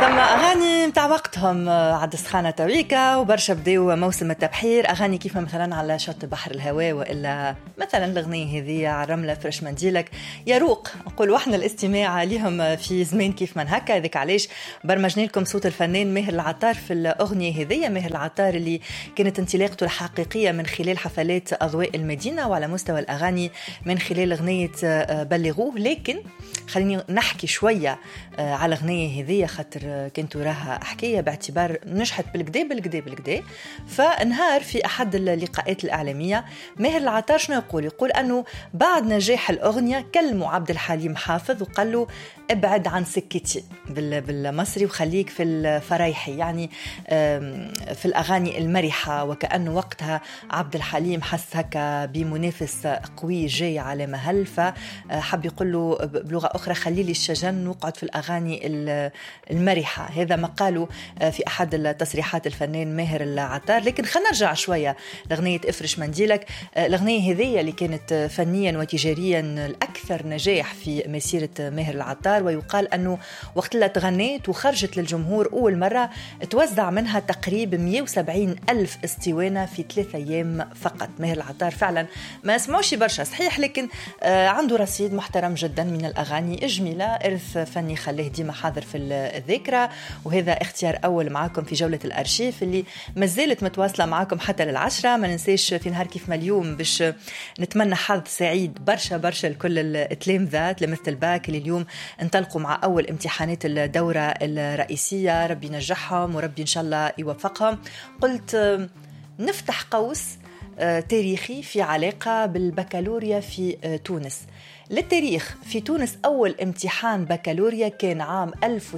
ثم أغاني متاع وقتهم عد سخانة تويكا وبرشا بديو موسم التبحير. أغاني كيف مثلا على شط بحر الهواء، وإلا مثلا الأغنية هذه على الرملة فرش منديلك يروق. نقول وحنا الاستماع لهم في زمان كيف من هكا. ذيك علاش برمجنا لكم صوت الفنان ماهر العطار في الأغنية هذه. ماهر العطار اللي كانت انطلاقته الحقيقية من خلال حفلات أضواء المدينة، وعلى مستوى الأغاني من خلال أغنية بلغوه. لكن خليني نحكي شوية على الأغنية هذه خاطر كنت وراها حكاية باعتبار نجحت بالكدا. فنهار في أحد اللقاءات الإعلامية ماهر العطار شنو يقول أنه بعد نجاح الأغنية كلموا عبد الحليم حافظ وقال له ابعد عن سكتي بالمصري وخليك في الفرايحي، يعني في الأغاني المرحة. وكأنه وقتها عبد الحليم حس هكا بمنافس قوي جاي على مهل، فحب يقول له بلغة أخرى خلي لي الشجن وقعد في الأغاني المرحة. هذا ما قالوا في أحد التصريحات الفنان ماهر العطار. لكن خلينا نرجع شوية لأغنية افرش منديلك. الأغنية هذه اللي كانت فنيا وتجاريا الأكثر نجاح في مسيرة ماهر العطار، ويقال أنه وقت اللي تغنيت وخرجت للجمهور أول مرة توزع منها تقريبا 170 ألف اسطوانة في 3 أيام فقط. ماهر العطار فعلا ما اسمعوش برشا صحيح، لكن عنده رصيد محترم جدا من الأغاني الجميلة، إرث فني خليه ديما حاضر في الذاكرة. وهذا اختيار أول معاكم في جولة الأرشيف اللي ما زالت متواصلة معاكم حتى لل10. ما ننساش في نهار كيف ما اليوم باش نتمنى حظ سعيد برشا لكل التلامذة تلامذة الباك اللي اليوم انطلقوا مع أول امتحانات الدورة الرئيسية. ربي ينجحهم وربي إن شاء الله يوفقهم. قلت نفتح قوس تاريخي في علاقة بالبكالوريا في تونس. للتاريخ في تونس أول امتحان بكالوريا كان عام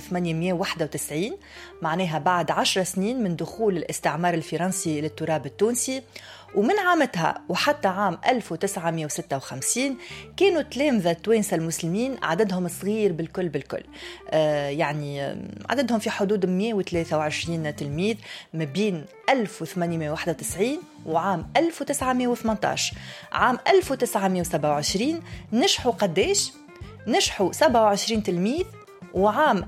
1891، معناها بعد 10 سنين من دخول الاستعمار الفرنسي للتراب التونسي. ومن عامتها وحتى عام 1956 كانوا تلامذة التوانسة المسلمين عددهم صغير بالكل يعني عددهم في حدود 123 تلميذ ما بين 1891 وعام 1918. عام 1927 نجحوا قديش؟ نجحوا 27 تلميذ، وعام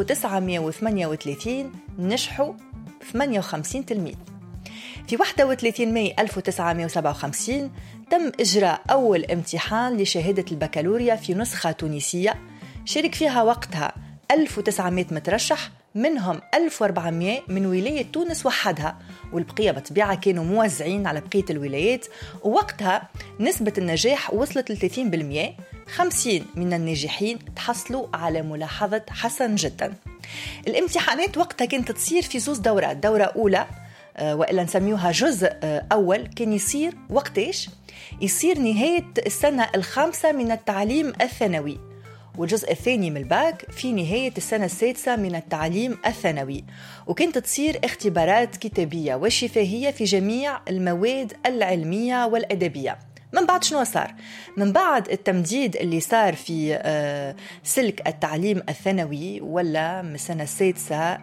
1938 نجحوا 58 تلميذ. في 31 ماي 1957 تم إجراء أول امتحان لشهادة البكالوريا في نسخة تونسية شارك فيها وقتها 1900 مترشح، منهم 1400 من ولاية تونس وحدها، والبقية بطبيعة كانوا موزعين على بقية الولايات. ووقتها نسبة النجاح وصلت ل 30%. 50 من الناجحين تحصلوا على ملاحظة حسن جدا. الامتحانات وقتها كانت تصير في 2 دورات. دورة أولى وإلا نسميوها جزء أول كان يصير وقتاش؟ يصير نهاية السنة الخامسة من التعليم الثانوي، والجزء الثاني من الباك في نهاية السنة السادسة من التعليم الثانوي. وكانت تصير اختبارات كتابية وشفاهية في جميع المواد العلمية والأدبية. من بعد شنو صار؟ من بعد التمديد اللي صار في سلك التعليم الثانوي، ولا من السنة السادسة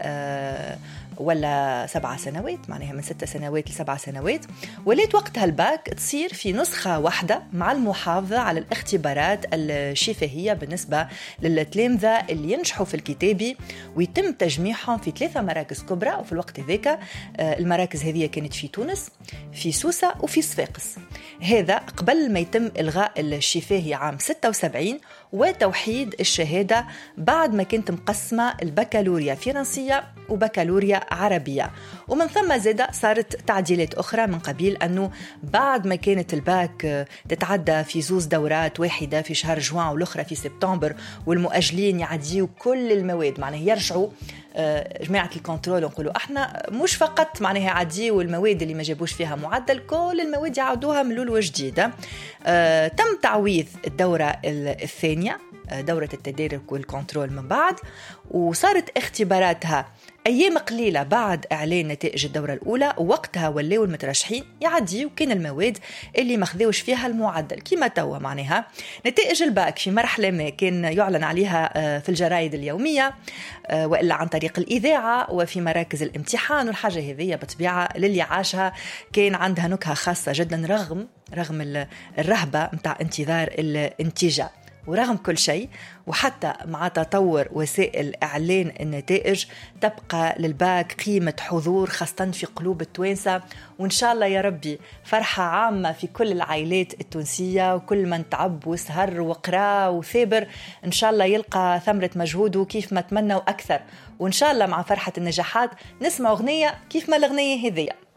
ولا 7 سنوات، معناها من 6 سنوات ل7 سنوات، وليت وقتها الباك تصير في نسخة واحدة مع المحافظة على الاختبارات الشفهية بالنسبة للتلامذة اللي ينجحوا في الكتابي، ويتم تجميعهم في 3 مراكز كبرى. وفي الوقت ذاك المراكز هذه كانت في تونس، في سوسة، وفي صفاقس. هذا قبل ما يتم إلغاء الشفاهي عام 76 وتوحيد الشهادة بعد ما كانت مقسمة البكالوريا فرنسية وبكالوريا عربية. ومن ثم زاد صارت تعديلات أخرى من قبيل أنه بعد ما كانت الباك تتعدى في 2 دورات، واحدة في شهر جوان والأخرى في سبتمبر، والمؤجلين يعديوا كل المواد، معناه يرجعوا جماعة الكنترول نقولوا احنا مش فقط معناها يعديوا المواد اللي ما جابوش فيها معدل، كل المواد يعودوها من الأول وجديد. تم تعويض الدورة الثانية، دورة التدارك والكنترول من بعد، وصارت اختباراتها أيام قليلة بعد إعلان نتائج الدورة الأولى. ووقتها ولاو المترشحين يعديوا كان المواد اللي مخذوش فيها المعدل كما توا. معناها نتائج الباك في مرحلة ما كان يعلن عليها في الجرائد اليومية وإلا عن طريق الإذاعة وفي مراكز الامتحان، والحاجة هذه بطبيعة للي عاشها كان عندها نكهة خاصة جدا رغم الرهبة متاع انتظار الانتيجة. ورغم كل شيء وحتى مع تطور وسائل إعلان النتائج تبقى للباك قيمة حضور خاصة في قلوب التوانسة. وإن شاء الله يا ربي فرحة عامة في كل العائلات التونسية، وكل من تعب وسهر وقرا وثابر إن شاء الله يلقى ثمرة مجهوده كيف ما تمنى وأكثر. وإن شاء الله مع فرحة النجاحات نسمع أغنية كيف ما الأغنية هذية.